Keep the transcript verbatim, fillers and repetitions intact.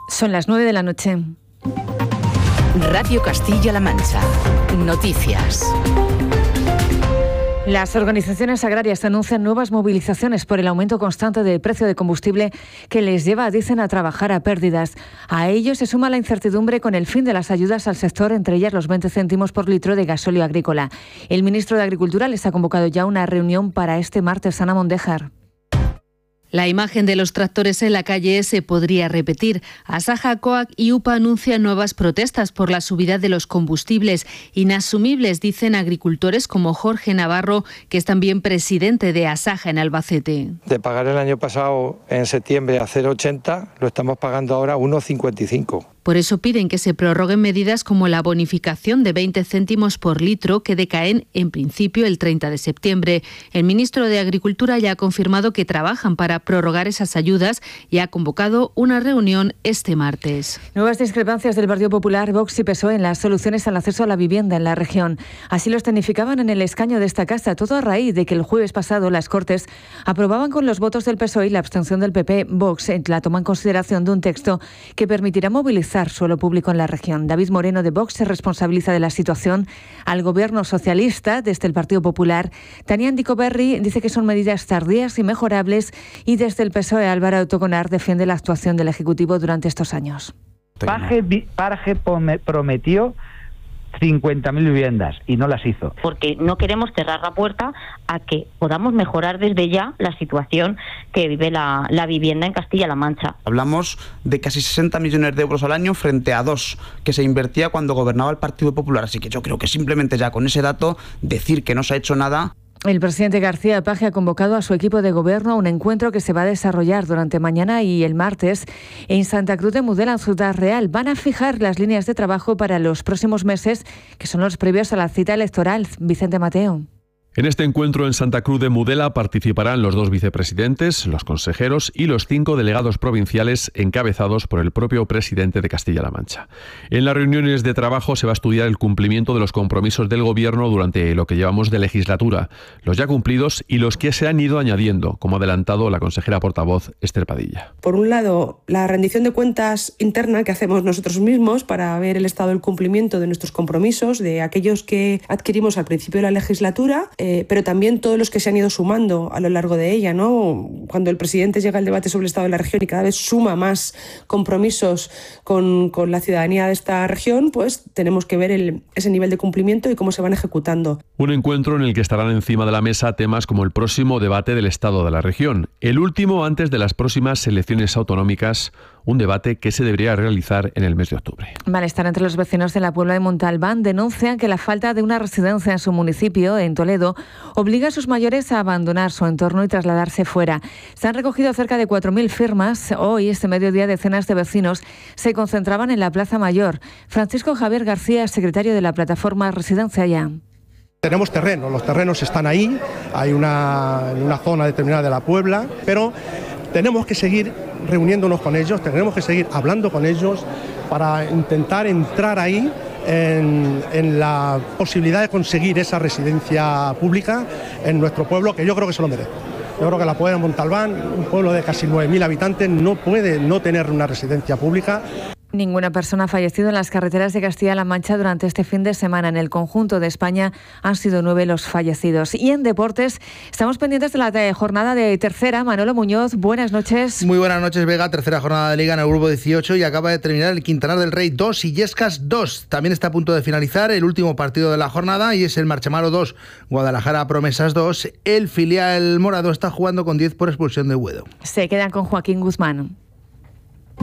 Son las nueve de la noche. Radio Castilla-La Mancha. Noticias. Las organizaciones agrarias anuncian nuevas movilizaciones por el aumento constante del precio de combustible que les lleva, dicen, a trabajar a pérdidas. A ello se suma la incertidumbre con el fin de las ayudas al sector, entre ellas los veinte céntimos por litro de gasóleo agrícola. El ministro de Agricultura les ha convocado ya una reunión para este martes. Ana Mondéjar. La imagen de los tractores en la calle se podría repetir. Asaja, COAG y U P A anuncian nuevas protestas por la subida de los combustibles. Inasumibles, dicen agricultores como Jorge Navarro, que es también presidente de Asaja en Albacete. De pagar el año pasado en septiembre a cero coma ochenta, lo estamos pagando ahora a uno coma cincuenta y cinco. Por eso piden que se prorroguen medidas como la bonificación de veinte céntimos por litro, que decaen en principio el treinta de septiembre. El ministro de Agricultura ya ha confirmado que trabajan para prorrogar esas ayudas y ha convocado una reunión este martes. Nuevas discrepancias del Partido Popular, Vox y P S O E en las soluciones al acceso a la vivienda en la región. Así lo escenificaban en el escaño de esta casa, todo a raíz de que el jueves pasado las Cortes aprobaban con los votos del P S O E y la abstención del P P, Vox, en la toma en consideración de un texto que permitirá movilizar suelo público en la región. David Moreno de Vox se responsabiliza de la situación al gobierno socialista desde el Partido Popular. Tania Andicoberri dice que son medidas tardías y mejorables, y desde el P S O E Álvaro Autoconar defiende la actuación del Ejecutivo durante estos años. Paje, Paje prometió cincuenta mil viviendas y no las hizo. Porque no queremos cerrar la puerta a que podamos mejorar desde ya la situación que vive la, la vivienda en Castilla-La Mancha. Hablamos de casi sesenta millones de euros al año frente a dos que se invertía cuando gobernaba el Partido Popular. Así que yo creo que simplemente ya con ese dato decir que no se ha hecho nada. El presidente García Paje ha convocado a su equipo de gobierno a un encuentro que se va a desarrollar durante mañana y el martes en Santa Cruz de Mudela, en Ciudad Real. Van a fijar las líneas de trabajo para los próximos meses, que son los previos a la cita electoral. Vicente Mateo. En este encuentro en Santa Cruz de Mudela participarán los dos vicepresidentes, los consejeros y los cinco delegados provinciales encabezados por el propio presidente de Castilla-La Mancha. En las reuniones de trabajo se va a estudiar el cumplimiento de los compromisos del Gobierno durante lo que llevamos de legislatura, los ya cumplidos y los que se han ido añadiendo, como ha adelantado la consejera portavoz Esther Padilla. Por un lado, la rendición de cuentas interna que hacemos nosotros mismos para ver el estado del cumplimiento de nuestros compromisos, de aquellos que adquirimos al principio de la legislatura, Eh, pero también todos los que se han ido sumando a lo largo de ella, ¿no? Cuando el presidente llega al debate sobre el estado de la región y cada vez suma más compromisos con, con la ciudadanía de esta región, pues tenemos que ver el, ese nivel de cumplimiento y cómo se van ejecutando. Un encuentro en el que estarán encima de la mesa temas como el próximo debate del estado de la región, el último antes de las próximas elecciones autonómicas, un debate que se debería realizar en el mes de octubre. Malestar entre los vecinos de la Puebla de Montalbán. Denuncian que la falta de una residencia en su municipio, en Toledo, obliga a sus mayores a abandonar su entorno y trasladarse fuera. Se han recogido cerca de cuatro mil firmas. Hoy, este mediodía, decenas de vecinos se concentraban en la Plaza Mayor. Francisco Javier García, secretario de la plataforma Residencia Ya. Tenemos terreno, los terrenos están ahí, hay una, una zona determinada de la Puebla, pero tenemos que seguir reuniéndonos con ellos, tenemos que seguir hablando con ellos para intentar entrar ahí en, en la posibilidad de conseguir esa residencia pública en nuestro pueblo, que yo creo que se lo merece. Yo creo que la Puebla de Montalbán, un pueblo de casi nueve mil habitantes, no puede no tener una residencia pública. Ninguna persona ha fallecido en las carreteras de Castilla-La Mancha durante este fin de semana. En el conjunto de España han sido nueve los fallecidos. Y en deportes, estamos pendientes de la jornada de tercera. Manolo Muñoz, buenas noches. Muy buenas noches, Vega. Tercera jornada de Liga en el grupo dieciocho y acaba de terminar el Quintanar del Rey dos y Illescas dos. También está a punto de finalizar el último partido de la jornada y es el Marchamalo dos, Guadalajara Promesas dos. El filial morado está jugando con diez por expulsión de Huedo. Se quedan con Joaquín Guzmán.